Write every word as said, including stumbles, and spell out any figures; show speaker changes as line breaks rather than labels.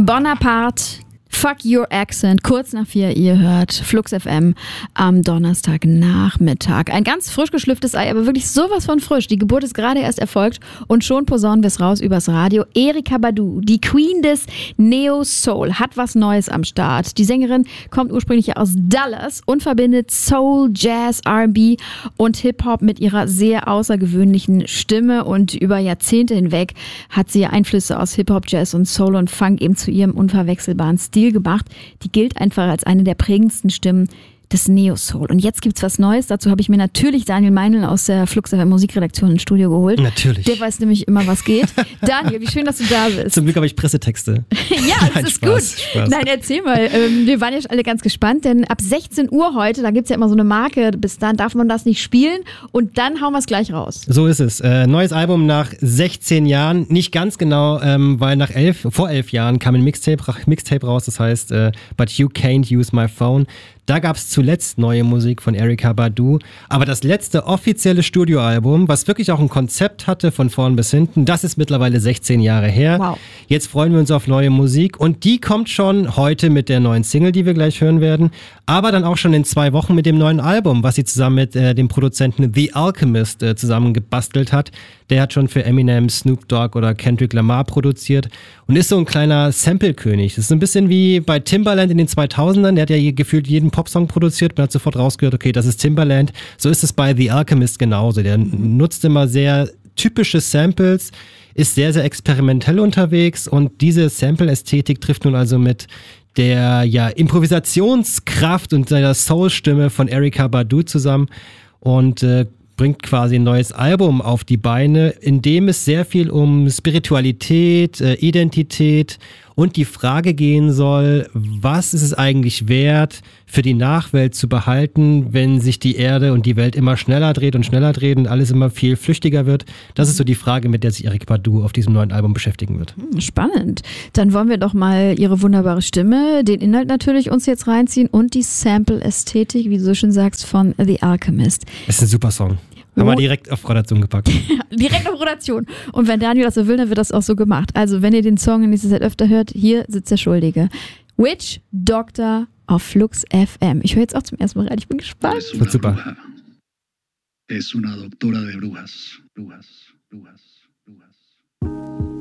Bonaparte, Fuck Your Accent, kurz nach vier, ihr hört Flux F M am Donnerstagnachmittag. Ein ganz frisch geschlüpftes Ei, aber wirklich sowas von frisch. Die Geburt ist gerade erst erfolgt und schon posaunen wir es raus übers Radio. Erykah Badu, die Queen des Neo-Soul, hat was Neues am Start. Die Sängerin kommt ursprünglich aus Dallas und verbindet Soul, Jazz, R and B und Hip-Hop mit ihrer sehr außergewöhnlichen Stimme. Und über Jahrzehnte hinweg hat sie Einflüsse aus Hip-Hop, Jazz und Soul und Funk eben zu ihrem unverwechselbaren Stil gemacht. Die gilt einfach als eine der prägendsten Stimmen des Neo-Soul. Und jetzt gibt's was Neues. Dazu habe ich mir natürlich Daniel Meinl aus der Flux F M Musikredaktion ins Studio geholt.
Natürlich.
Der weiß nämlich immer, was geht. Daniel, wie schön, dass du da bist.
Zum Glück habe ich Pressetexte.
Ja, das
Nein,
ist
Spaß,
gut.
Spaß.
Nein, erzähl mal. Ähm, wir waren ja schon alle ganz gespannt, denn ab sechzehn Uhr heute, da gibt's ja immer so eine Marke, bis dann darf man das nicht spielen und dann hauen wir es gleich raus.
So ist es. Äh, neues Album nach sechzehn Jahren. Nicht ganz genau, ähm, weil nach elf, vor elf Jahren kam ein Mixtape, Mixtape raus, das heißt äh, But You Can't Use My Phone. Da gab es zuletzt neue Musik von Erykah Badu, aber das letzte offizielle Studioalbum, was wirklich auch ein Konzept hatte von vorn bis hinten, das ist mittlerweile sechzehn Jahre her.
Wow.
Jetzt freuen wir uns auf neue Musik und die kommt schon heute mit der neuen Single, die wir gleich hören werden, aber dann auch schon in zwei Wochen mit dem neuen Album, was sie zusammen mit äh, dem Produzenten The Alchemist äh, zusammen gebastelt hat. Der hat schon für Eminem, Snoop Dogg oder Kendrick Lamar produziert und ist so ein kleiner Sample-König. Das ist ein bisschen wie bei Timbaland in den zweitausendern, der hat ja hier gefühlt jeden Popsong produziert, man hat sofort rausgehört, okay, das ist Timbaland. So ist es bei The Alchemist genauso. Der nutzt immer sehr typische Samples, ist sehr, sehr experimentell unterwegs und diese Sample-Ästhetik trifft nun also mit der ja, Improvisationskraft und seiner Soul-Stimme von Erykah Badu zusammen und äh, bringt quasi ein neues Album auf die Beine, in dem es sehr viel um Spiritualität, äh, Identität und die Frage gehen soll, was ist es eigentlich wert, für die Nachwelt zu behalten, wenn sich die Erde und die Welt immer schneller dreht und schneller dreht und alles immer viel flüchtiger wird. Das ist so die Frage, mit der sich Erykah Badu auf diesem neuen Album beschäftigen wird.
Spannend. Dann wollen wir doch mal ihre wunderbare Stimme, den Inhalt natürlich uns jetzt reinziehen und die Sample-Ästhetik, wie du so schön sagst, von The Alchemist.
Das ist ein super Song. Haben wir direkt auf Rotation gepackt.
Direkt auf Rotation. Und wenn Daniel das so will, dann wird das auch so gemacht. Also wenn ihr den Song in nächster Zeit öfter hört, hier sitzt der Schuldige. Witch Doctor auf Flux F M. Ich höre jetzt auch zum ersten Mal rein. Ich bin gespannt.
Das wird super.
Es una doctora de brujas, brujas, brujas.